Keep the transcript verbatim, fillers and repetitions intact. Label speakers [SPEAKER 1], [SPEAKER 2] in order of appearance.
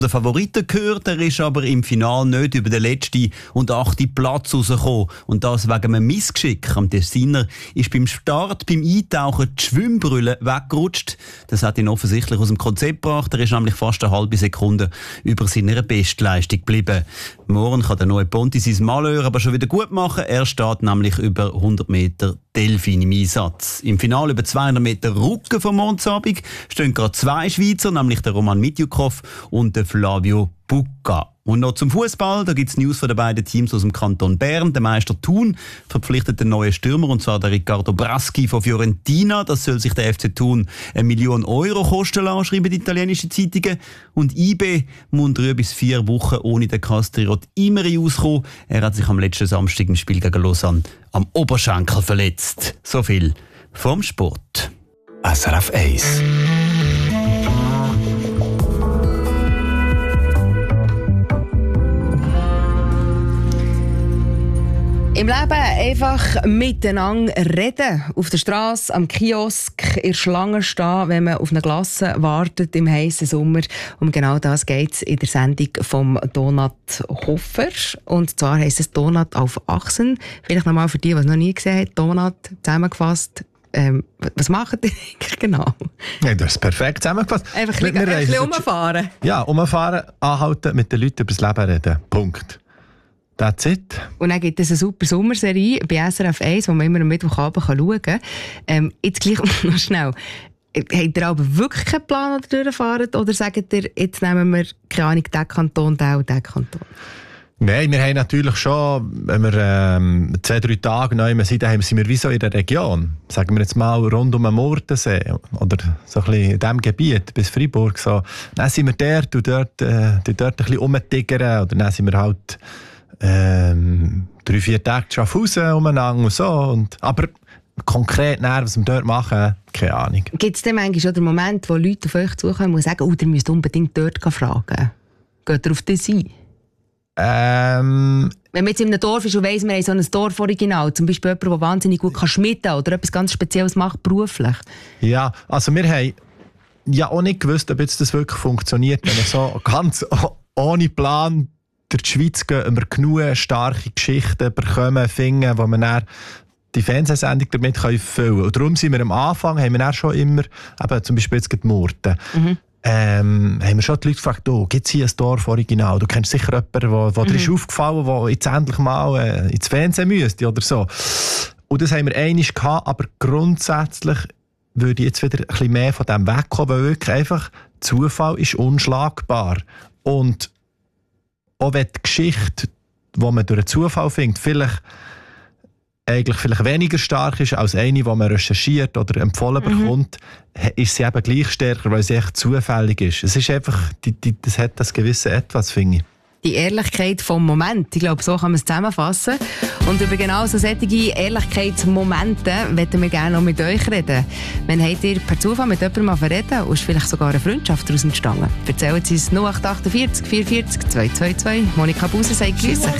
[SPEAKER 1] Der Favoriten gehört, er ist aber im Finale nicht über den letzten und achten Platz rausgekommen. Und das wegen einem Missgeschick. Am Tessiner ist beim Start, beim Eintauchen die Schwimmbrille weggerutscht. Das hat ihn offensichtlich aus dem Konzept gebracht. Er ist nämlich fast eine halbe Sekunde über seiner Bestleistung geblieben. Morgen kann der neue Ponti sein Malheur aber schon wieder gut machen. Er steht nämlich über hundert Meter Delfin im Einsatz. Im Finale über zweihundert Meter Rücken vom Mondsabend stehen gerade zwei Schweizer, nämlich der Roman Mitjukov und der Flavio Bucca. Und noch zum Fußball, da gibt es News von den beiden Teams aus dem Kanton Bern. Der Meister Thun verpflichtet den neuen Stürmer, und zwar der Riccardo Braschi von Fiorentina. Das soll sich der F C Thun eine Million Euro kosten lassen, schreiben die italienischen Zeitungen. Und I B muss drei bis vier Wochen ohne den Castriot Imeri auskommen. Er hat sich am letzten Samstag im Spiel gegen Lausanne am Oberschenkel verletzt. So viel vom Sport.
[SPEAKER 2] S R F eins.
[SPEAKER 3] Im Leben einfach miteinander reden. Auf der Straße, am Kiosk, in der Schlange stehen, wenn man auf eine Glasse wartet im heißen Sommer. Um genau das geht es in der Sendung vom Donat Hofer. Und zwar heisst es Donat auf Achsen. Vielleicht nochmal für die, die es noch nie gesehen haben. Donat zusammengefasst. Ähm, was macht ihr eigentlich genau?
[SPEAKER 4] Ja, du hast es perfekt zusammengefasst.
[SPEAKER 3] Einfach ein bisschen, ein bisschen umfahren.
[SPEAKER 4] Ja, umfahren, anhalten, mit den Leuten über das Leben reden. Punkt. That's it.
[SPEAKER 3] Und dann gibt es eine super Sommerserie bei S R F eins, die man immer am Mittwochabend schauen kann. Ähm, jetzt gleich noch schnell. Habt ihr aber wirklich keinen Plan, oder durchfahrt? Oder sagt ihr, jetzt nehmen wir, keine Ahnung, den Kanton, den und den Kanton?
[SPEAKER 4] Nein, wir haben natürlich schon, wenn wir ähm, zwei, drei Tage neu sind, dann sind wir wie so in der Region. Sagen wir jetzt mal rund um den Murtensee oder so ein bisschen in diesem Gebiet bis Freiburg. So. Dann sind wir dort und dort, äh, dort ein bisschen rumtigern. Oder dann sind wir halt ähm, drei, vier Tage zu Schaffhausen umeinander und so. Und, aber konkret näher, was wir dort machen, keine Ahnung.
[SPEAKER 3] Gibt es denn manchmal schon den Moment, wo Leute auf euch zukommen und sagen, oh, ihr müsst unbedingt dort fragen? Geht ihr auf das ein?
[SPEAKER 4] Ähm,
[SPEAKER 3] Wenn man jetzt in einem Dorf ist und weiss, wir haben so ein Dorforiginal, zum Beispiel jemand, der wahnsinnig gut kann schmieden oder etwas ganz Spezielles macht beruflich.
[SPEAKER 4] Ja, also wir haben ja auch nicht gewusst, ob jetzt das wirklich funktioniert, wenn wir so ganz ohne Plan durch die Schweiz gehen, immer genug starke Geschichten bekommen, finden, wo man dann die Fernsehsendung damit füllen können. Und darum sind wir am Anfang, haben wir dann schon immer, eben zum Beispiel jetzt die Murten, mhm. ähm, haben wir schon die Leute gefragt, oh, gibt es hier ein Dorf-Original? Du kennst sicher jemanden, wo, wo mhm. dir ist aufgefallen, der jetzt endlich mal äh, ins Fernsehen müsste oder so. Und das haben wir einmal gehabt, aber grundsätzlich würde ich jetzt wieder ein bisschen mehr von dem wegkommen, weil wirklich einfach Zufall ist unschlagbar. Und auch wenn die Geschichte, die man durch einen Zufall findet, vielleicht, eigentlich vielleicht weniger stark ist als eine, die man recherchiert oder empfohlen mhm. bekommt, ist sie eben gleich stärker, weil sie echt zufällig ist. Es ist einfach, die, die, das hat das gewisse Etwas, finde ich.
[SPEAKER 3] Die Ehrlichkeit vom Moment, ich glaube, so kann man es zusammenfassen. Und über genau so solche Ehrlichkeitsmomente möchten wir gerne noch mit euch reden. Wenn habt ihr per Zufall mit jemandem mal verreden und ist vielleicht sogar eine Freundschaft daraus entstanden? Erzählen Sie es null acht acht vier vier vier vier zwei zwei zwei. Monika Buser sagt grüß.